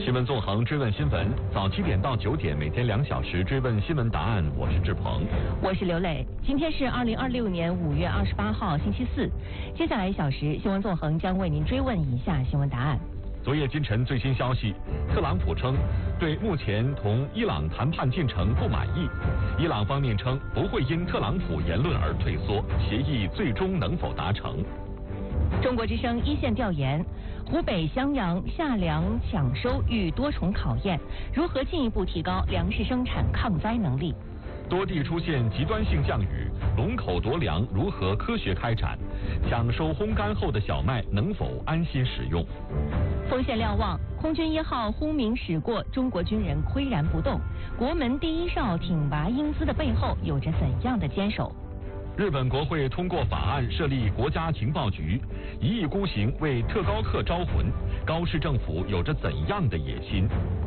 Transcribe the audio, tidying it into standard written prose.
新闻纵横追问新闻，早7点到9点，每天2小时追问新闻答案。我是志鹏， 我是刘磊。今天是2026年5月28号，星期四。接下来1小时，新闻纵横将为您追问以下新闻答案。 昨夜今晨最新消息，特朗普称对目前同伊朗谈判进程不满意，伊朗方面称不会因特朗普言论而退缩，协议最终能否达成？ 中国之声一线调研，湖北襄阳夏粮抢收遇多重考验，如何进一步提高粮食生产抗灾能力？ 多地出现极端性降雨，龙口夺粮如何科学开展？抢收烘干后的小麦能否安心使用？ 锋线瞭望，空军1号轰鸣驶过，中国军人岿然不动。国门第1哨挺拔英姿的背后有着怎样的坚守？ 日本国会通过法案设立国家情报局，1亿孤行为特高课招魂，高市政府有着怎样的野心？